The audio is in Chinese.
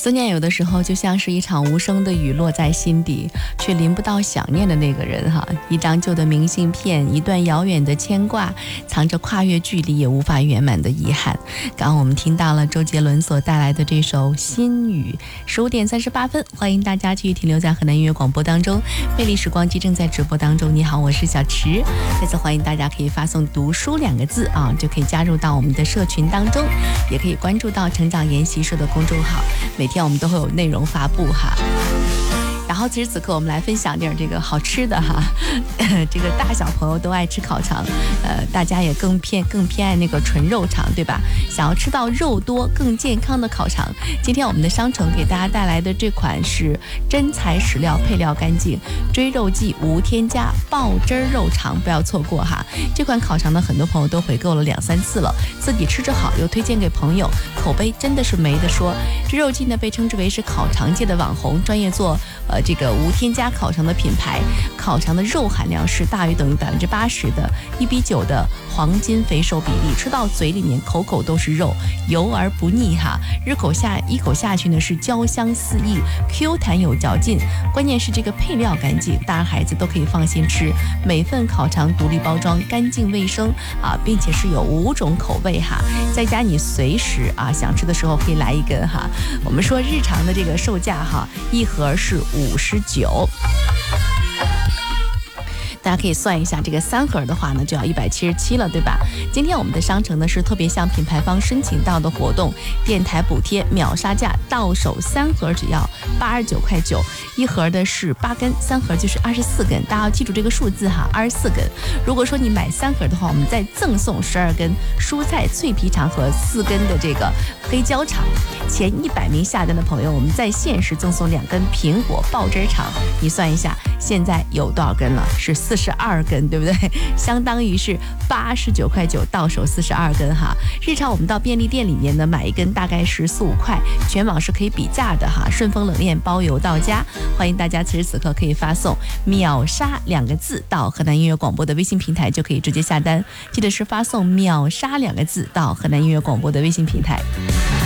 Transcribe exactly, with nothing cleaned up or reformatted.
思念有的时候就像是一场无声的雨落在心底，却淋不到想念的那个人哈。一张旧的明信片，一段遥远的牵挂，藏着跨越距离也无法圆满的遗憾。刚刚我们听到了周杰伦所带来的这首《心语》。十五点三十八分，欢迎大家继续停留在河南音乐广播当中，魅力时光机正在直播当中。你好，我是小池，再次欢迎大家可以发送读书两个字啊，就可以加入到我们的社群当中，也可以关注到成长研习社的公众号，每天我们都会有内容发布哈。然后此时此刻我们来分享点这个好吃的哈，这个大小朋友都爱吃烤肠，呃，大家也更偏更偏爱那个纯肉肠，对吧？想要吃到肉多更健康的烤肠，今天我们的商城给大家带来的这款是真材实料，配料干净，追肉剂无添加爆汁肉肠，不要错过哈。这款烤肠呢，很多朋友都回购了两三次了，自己吃着好，又推荐给朋友，口碑真的是没得说。追肉剂呢，被称之为是烤肠界的网红，专业做呃。这个无添加烤肠的品牌，烤肠的肉含量是大于等于百分之八十的一比九的黄金肥瘦比例，吃到嘴里面口口都是肉，油而不腻哈。日口下一口下去呢是焦香四溢 ，Q 弹有嚼劲。关键是这个配料干净，大人孩子都可以放心吃。每份烤肠独立包装，干净卫生啊，并且是有五种口味哈。在家你随时啊想吃的时候可以来一根哈。我们说日常的这个售价哈，一盒是五十九。大家可以算一下，这个三盒的话呢，就要一百七十七了，对吧？今天我们的商城呢是特别向品牌方申请到的活动，电台补贴秒杀价，到手三盒只要八十九块九，一盒的是八根，三盒就是二十四根。大家要记住这个数字哈，二十四根。如果说你买三盒的话，我们再赠送十二根蔬菜脆皮肠和四根的这个黑椒肠。前一百名下单的朋友，我们在限时赠送两根苹果爆汁肠。你算一下，现在有多少根了？是四十二根，对不对？相当于是八十九块九，到手四十二根哈。日常我们到便利店里面呢买一根大概是四五块，全网是可以比价的哈。顺丰冷链包邮到家，欢迎大家此时此刻可以发送秒杀两个字到河南音乐广播的微信平台，就可以直接下单。记得是发送秒杀两个字到河南音乐广播的微信平台。